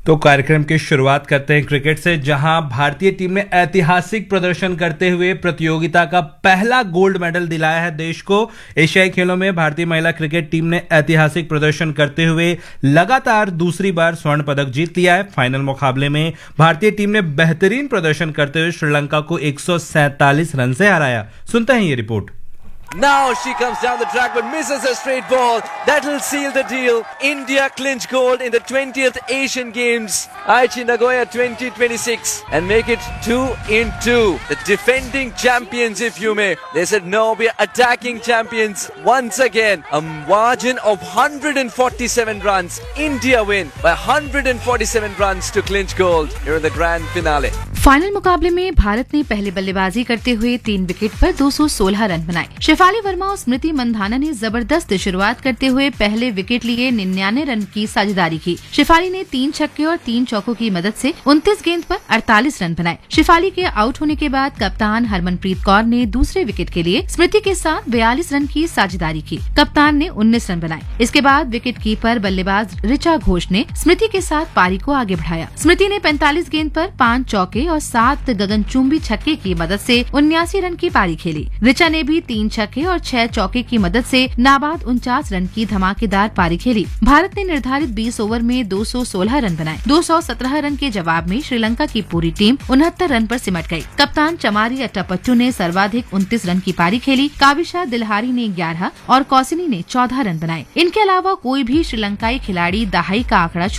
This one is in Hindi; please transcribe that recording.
तो कार्यक्रम की शुरुआत करते हैं क्रिकेट से, जहां भारतीय टीम ने ऐतिहासिक प्रदर्शन करते हुए प्रतियोगिता का पहला गोल्ड मेडल दिलाया है देश को। एशियाई खेलों में भारतीय महिला क्रिकेट टीम ने ऐतिहासिक प्रदर्शन करते हुए लगातार दूसरी बार स्वर्ण पदक जीत लिया है। फाइनल मुकाबले में भारतीय टीम ने बेहतरीन प्रदर्शन करते हुए श्रीलंका को 147 रन से हराया। सुनते हैं ये report. Now she comes down the track but misses a straight ball. That'll seal the deal. India clinch gold in the 20th Asian Games, Aichi Nagoya 2026, and make it 2-2. The defending champions, if you may. They said no, we are attacking champions once again. A margin of 147 runs. India win by 147 runs to clinch gold here in the grand finale. Final मुकाबले में भारत ने पहले बल्लेबाजी करते हुए 3 विकेट पर 216 रन बनाए। शेफाली वर्मा और स्मृति मंधाना ने जबरदस्त शुरुआत करते हुए पहले विकेट लिए 99 रन की साझेदारी की। शेफाली ने 3 छक्के और 3 चौकों की मदद से 29 गेंद पर 48 रन बनाए। शेफाली के आउट होने के बाद कप्तान हरमनप्रीत कौर ने दूसरे विकेट के लिए स्मृति के साथ 42 रन की साझेदारी की। कप्तान ने 19 रन बनाए। इसके बाद विकेट कीपर बल्लेबाज ऋचा घोष ने स्मृति के साथ पारी को आगे बढ़ाया। स्मृति ने 45 गेंद पर 5 चौके और 7 गगनचुंबी छक्के की मदद से 79 रन की पारी खेली। ऋचा ने भी 3 छक्के और 6 चौके की मदद से नाबाद 49 रन की धमाकेदार पारी खेली। भारत ने निर्धारित 20 ओवर में 216 रन बनाए। 217 रन के जवाब में श्रीलंका की पूरी टीम 69 रन पर सिमट गई। कप्तान चमारी अट्टापट्टू ने सर्वाधिक 29 रन की पारी खेली। काविशा दिलहारी ने 11 और कौसिनी ने 14 रन बनाए। इनके अलावा कोई भी श्रीलंकाई खिलाड़ी दहाई का आंकड़ा